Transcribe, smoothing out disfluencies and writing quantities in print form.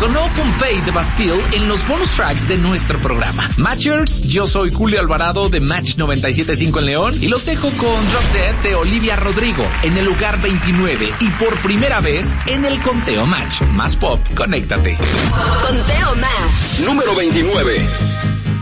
sonó Pompeii de Bastille en los bonus tracks de nuestro programa. Matchers, yo soy Julio Alvarado de Match 97.5 en León y los dejo con Drop Dead de Olivia Rodrigo en el lugar 29 y por primera vez en el conteo Match. Más pop, conéctate. Conteo Match. Número 29.